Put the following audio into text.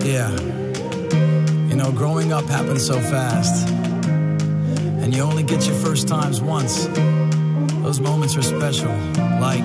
Yeah. You know, growing up happens so fast. And you only get your first times once. Those moments are special. Like